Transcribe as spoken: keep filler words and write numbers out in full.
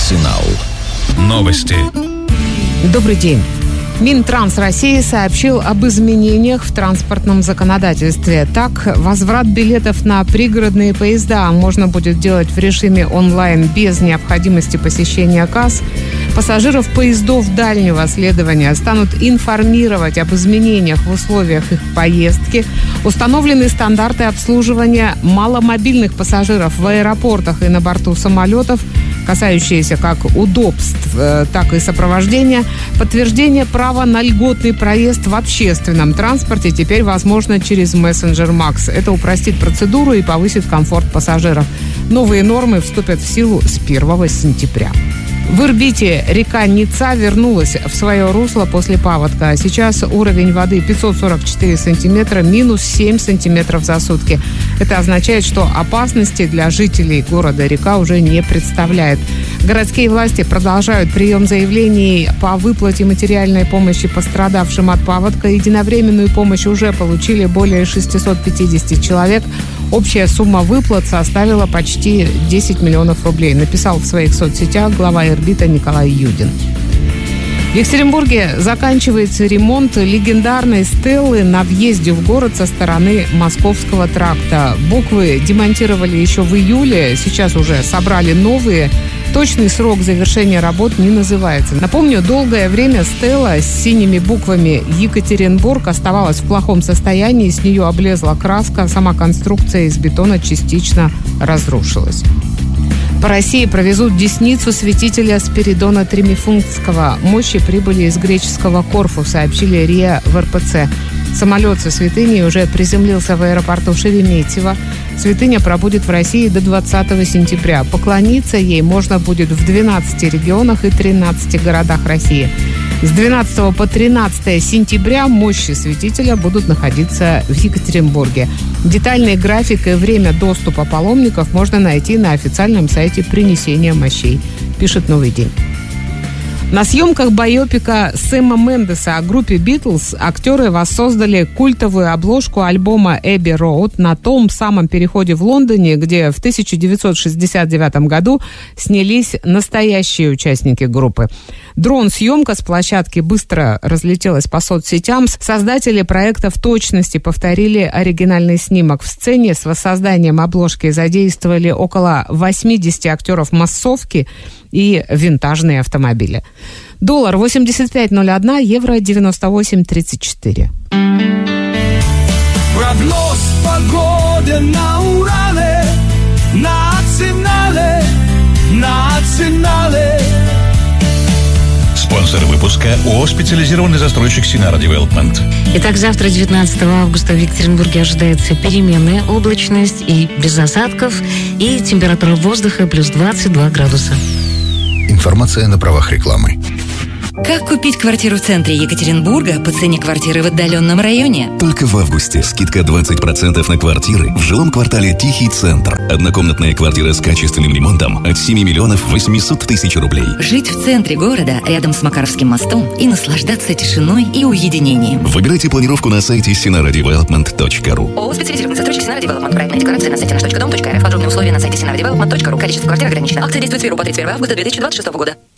Арсенал. Новости. Добрый день. Минтранс России сообщил об изменениях в транспортном законодательстве. Так, возврат билетов на пригородные поезда можно будет делать в режиме онлайн без необходимости посещения касс. Пассажиров поездов дальнего следования станут информировать об изменениях в условиях их поездки. Установлены стандарты обслуживания маломобильных пассажиров в аэропортах и на борту самолетов, касающиеся как удобств, так и сопровождения. Подтверждение права на льготный проезд в общественном транспорте теперь возможно через мессенджер Макс. Это упростит процедуру и повысит комфорт пассажиров. Новые нормы вступят в силу с первого сентября. В Ирбите река Ница вернулась в свое русло после паводка. Сейчас уровень воды пятьсот сорок четыре сантиметра, минус семь сантиметров за сутки. Это означает, что опасности для жителей города река уже не представляет. Городские власти продолжают прием заявлений по выплате материальной помощи пострадавшим от паводка. Единовременную помощь уже получили более шестьсот пятьдесят человек. Общая сумма выплат составила почти десять миллионов рублей, написал в своих соцсетях глава Ирбита Николай Юдин. В Екатеринбурге заканчивается ремонт легендарной стелы на въезде в город со стороны Московского тракта. Буквы демонтировали еще в июле, сейчас уже собрали новые. Точный срок завершения работ не называется. Напомню, долгое время стела с синими буквами «Екатеринбург» оставалась в плохом состоянии, с нее облезла краска, сама конструкция из бетона частично разрушилась. По России провезут десницу святителя Спиридона Тримифунтского. Мощи прибыли из греческого Корфу, сообщили РИА в эр пэ цэ. Самолет со святыней уже приземлился в аэропорту Шереметьево. Святыня пробудет в России до двадцатого сентября. Поклониться ей можно будет в двенадцати регионах и тринадцати городах России. С двенадцатого по тринадцатое сентября мощи святителя будут находиться в Екатеринбурге. Детальный график и время доступа паломников можно найти на официальном сайте принесения мощей, пишет «Новый день». На съемках байопика Сэма Мендеса о группе «Битлз» актеры воссоздали культовую обложку альбома «Эбби Роуд» на том самом переходе в Лондоне, где в тысяча девятьсот шестьдесят девятом году снялись настоящие участники группы. Дрон-съемка с площадки быстро разлетелась по соцсетям. Создатели проекта в точности повторили оригинальный снимок. В сцене с воссозданием обложки задействовали около восьмидесяти актеров массовки и винтажные автомобили. Доллар восемьдесят пять ноль один, евро девяносто восемь тридцать четыре. Прогноз погоды на Урале, на Арсенале, на Арсенале. Спонсор выпуска ООО «Специализированный застройщик Синара Девелопмент». Итак, завтра, девятнадцатого августа, в Екатеринбурге ожидается переменная облачность и без осадков, и температура воздуха плюс двадцать два градуса. Информация на правах рекламы. Как купить квартиру в центре Екатеринбурга по цене квартиры в отдаленном районе? Только в августе скидка двадцать процентов на квартиры в жилом квартале «Тихий центр». Однокомнатная квартира с качественным ремонтом от семь миллионов восемьсот тысяч рублей. Жить в центре города, рядом с Макаровским мостом, и наслаждаться тишиной и уединением. Выбирайте планировку на сайте синара девелопмент точка ру. ООО «Специализированный застройщик Синара Девелопмент». Проектная декларация на сайте наш точка дом точка эр эф. Подробные условия на сайте синара девелопмент точка ру. Количество квартир ограничено. Акция действует с первого по тридцать первое августа две тысячи двадцать шестого года.